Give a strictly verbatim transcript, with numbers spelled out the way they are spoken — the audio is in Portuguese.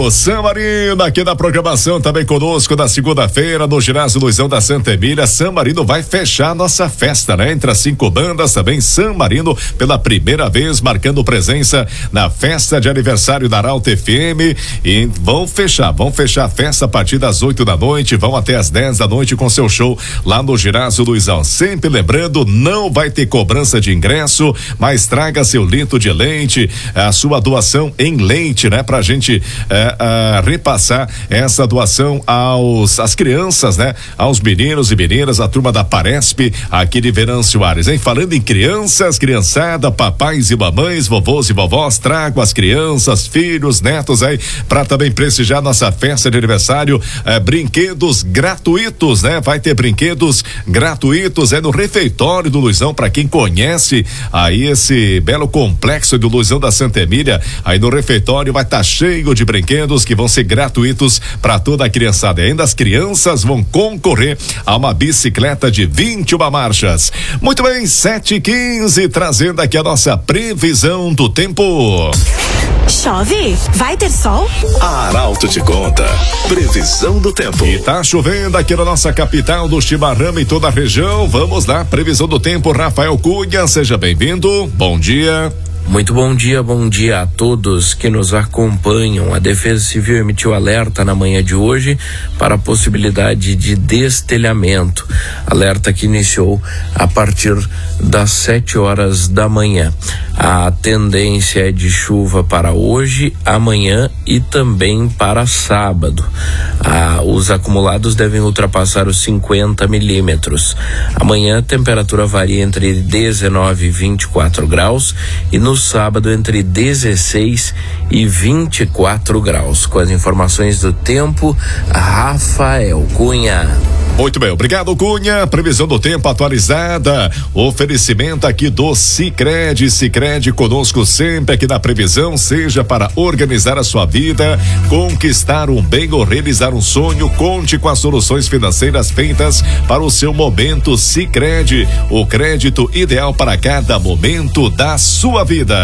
Marino, San Marino, aqui na programação também conosco na segunda-feira no ginásio Luizão da Santa Emília. San Marino vai fechar nossa festa, né? Entre as cinco bandas também San Marino pela primeira vez marcando presença na festa de aniversário da Arauto F M e vão fechar, vão fechar a festa a partir das oito da noite, vão até as dez da noite com seu show lá no ginásio Luizão. Sempre lembrando, não vai ter cobrança de ingresso, mas traga seu litro de leite, a sua doação em leite, né? Pra gente é, é, repassar essa doação aos as crianças, né? Aos meninos e meninas, a turma da Paresp aqui de Venâncio Aires, hein? Falando em crianças, criançada, papais e mamães, vovôs e vovós, trago as crianças, filhos, netos aí, pra também prestigiar nossa festa de aniversário, é, brinquedos gratuitos, né? Vai ter brinquedos gratuitos, é no refeitório do Luizão, pra quem conhece aí esse belo complexo do Luizão da Santa Emília, aí no refeitório vai estar tá cheio de brinquedos que vão ser gratuitos para toda a criançada. E ainda as crianças vão concorrer a uma bicicleta de vinte e uma marchas. Muito bem, sete e quinze, trazendo aqui a nossa previsão do tempo. Chove? Vai ter sol? A Arauto te conta. Previsão do tempo. E tá chovendo aqui na nossa capital do Chimarrão e toda a região. Vamos lá, previsão do tempo. Rafael Cunha, seja bem-vindo. Bom dia. Muito bom dia, bom dia a todos que nos acompanham. A Defesa Civil emitiu alerta na manhã de hoje para a possibilidade de destelhamento. Alerta que iniciou a partir das sete horas da manhã. A tendência é de chuva para hoje, amanhã e também para sábado. Ah, os acumulados devem ultrapassar os cinquenta milímetros. Amanhã a temperatura varia entre dezenove e vinte e quatro graus e no sábado entre dezesseis e vinte e quatro graus. Com as informações do tempo, Rafael Cunha. Muito bem, obrigado, Cunha. Previsão do tempo atualizada. Oferecimento aqui do Sicredi. Sicredi conosco sempre aqui na previsão, seja para organizar a sua vida, conquistar um bem ou realizar um sonho. Conte com as soluções financeiras feitas para o seu momento. Sicredi, o crédito ideal para cada momento da sua vida.